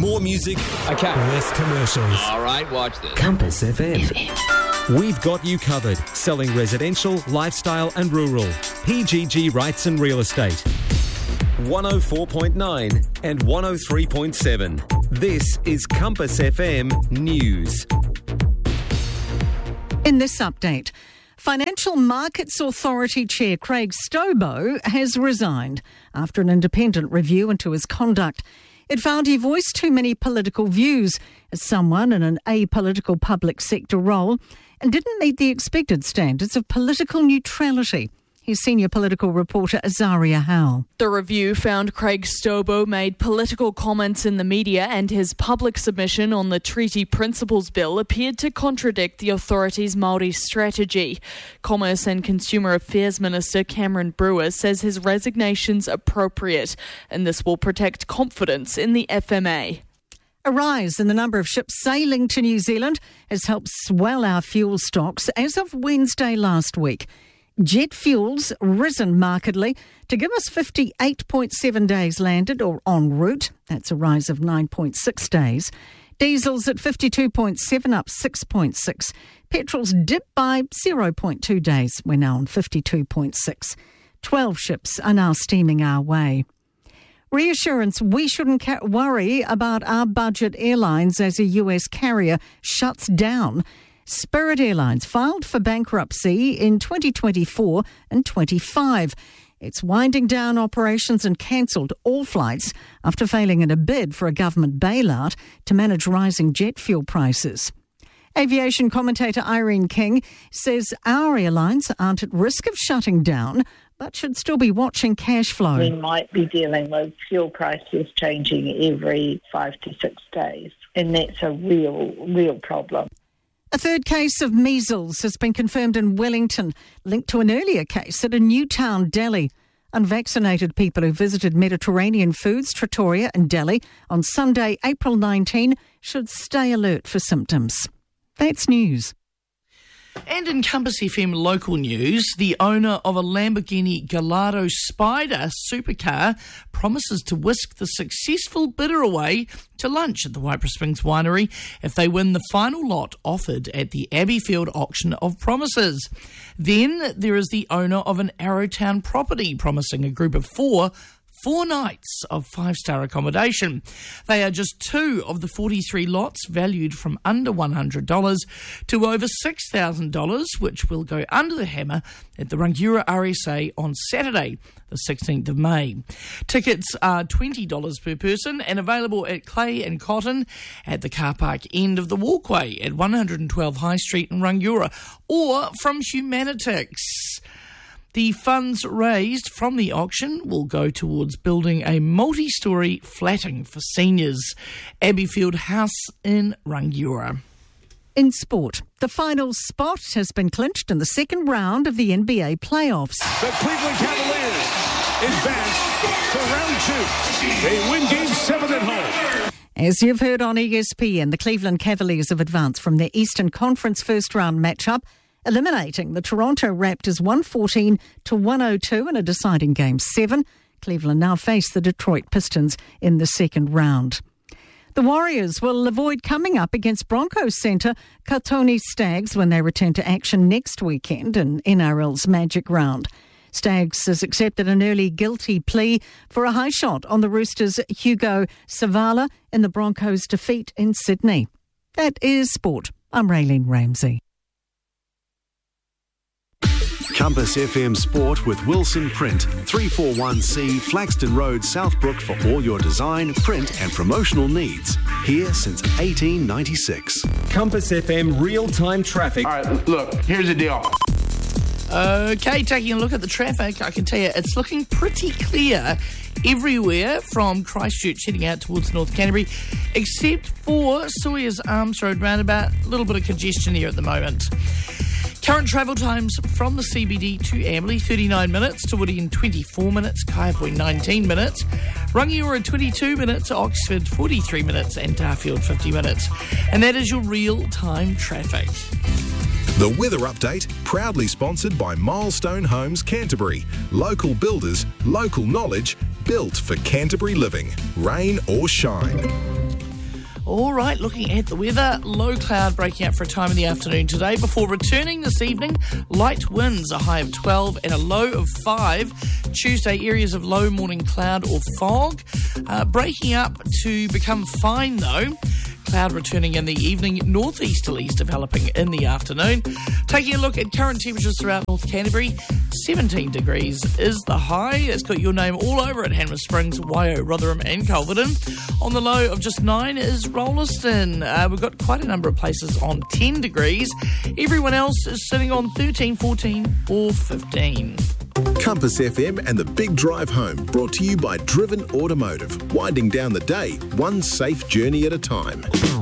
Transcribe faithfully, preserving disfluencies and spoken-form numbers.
More music. Okay. Less commercials. All right, watch this. Compass F M. We've got you covered. Selling residential, lifestyle and rural. P G G Rights and Real Estate. one oh four point nine and one oh three point seven. This is Compass F M News. In this update, Financial Markets Authority Chair Craig Stobo has resigned after an independent review into his conduct. It found he voiced too many political views as someone in an apolitical public sector role and didn't meet the expected standards of political neutrality. Here's senior political reporter Azaria Howell. The review found Craig Stobo made political comments in the media and his public submission on the Treaty Principles Bill appeared to contradict the authority's Māori strategy. Commerce and Consumer Affairs Minister Cameron Brewer says his resignation's appropriate and this will protect confidence in the F M A. A rise in the number of ships sailing to New Zealand has helped swell our fuel stocks as of Wednesday last week. Jet fuel's risen markedly to give us fifty-eight point seven days landed or en route. That's a rise of nine point six days. Diesel's at fifty-two point seven, up six point six. Petrol's dipped by zero point two days. We're now on fifty-two point six. Twelve ships are now steaming our way. Reassurance, we shouldn't ca- worry about our budget airlines as a U S carrier shuts down. Spirit Airlines filed for bankruptcy in twenty twenty-four and twenty-five. It's winding down operations and cancelled all flights after failing in a bid for a government bailout to manage rising jet fuel prices. Aviation commentator Irene King says our airlines aren't at risk of shutting down, but should still be watching cash flow. We might be dealing with fuel prices changing every five to six days, and that's a real, real problem. A third case of measles has been confirmed in Wellington, linked to an earlier case at a Newtown deli. Unvaccinated people who visited Mediterranean Foods, Trattoria and Deli on Sunday, April nineteenth, should stay alert for symptoms. That's news. And in Compass F M local news, the owner of a Lamborghini Gallardo Spider supercar promises to whisk the successful bidder away to lunch at the Waipara Springs Winery if they win the final lot offered at the Abbeyfield Auction of Promises. Then there is the owner of an Arrowtown property promising a group of four Four nights of five-star accommodation. They are just two of the forty-three lots valued from under one hundred dollars to over six thousand dollars, which will go under the hammer at the Rangiora R S A on Saturday, the sixteenth of May. Tickets are twenty dollars per person and available at Clay and Cotton at the car park end of the walkway at one hundred twelve High Street in Rangiora, or from Humanitix. The funds raised from the auction will go towards building a multi-storey flatting for seniors. Abbeyfield House in Rangiora. In sport, the final spot has been clinched in the second round of the N B A playoffs. The Cleveland Cavaliers advance to round two. They win game seven at home. As you've heard on E S P N, the Cleveland Cavaliers have advanced from their Eastern Conference first round matchup, eliminating the Toronto Raptors one fourteen to one oh two in a deciding Game seven. Cleveland now face the Detroit Pistons in the second round. The Warriors will avoid coming up against Broncos centre Katoni Staggs when they return to action next weekend in N R L's Magic Round. Staggs has accepted an early guilty plea for a high shot on the Roosters' Hugo Savala in the Broncos' defeat in Sydney. That is sport. I'm Raylene Ramsey. Compass F M Sport with Wilson Print, three forty-one C Flaxton Road, Southbrook for all your design, print and promotional needs. Here since eighteen ninety-six. Compass F M real-time traffic. All right, look, here's the deal. Okay, taking a look at the traffic, I can tell you it's looking pretty clear everywhere from Christchurch heading out towards North Canterbury, except for Sawyers Arms Road roundabout. A little bit of congestion here at the moment. Current travel times from the C B D to Amberley, thirty-nine minutes, to Woodian, twenty-four minutes, Kaya Point, nineteen minutes, Rangiora, twenty-two minutes, Oxford, forty-three minutes, and Darfield, fifty minutes. And that is your real-time traffic. The weather update, proudly sponsored by Milestone Homes Canterbury. Local builders, local knowledge, built for Canterbury living, rain or shine. All right, looking at the weather, low cloud breaking up for a time in the afternoon today before returning this evening. Light winds, a high of twelve and a low of five. Tuesday, areas of low morning cloud or fog. Uh, breaking up to become fine though. Cloud returning in the evening, northeasterlies developing in the afternoon. Taking a look at current temperatures throughout North Canterbury, seventeen degrees is the high. It's got your name all over it, Hanmer Springs, Waio, Rotherham and Culverden. On the low of just nine is Rolliston. Uh, we've got quite a number of places on ten degrees. Everyone else is sitting on thirteen, fourteen or fifteen. Compass F M and the Big Drive Home, brought to you by Driven Automotive. Winding down the day, one safe journey at a time.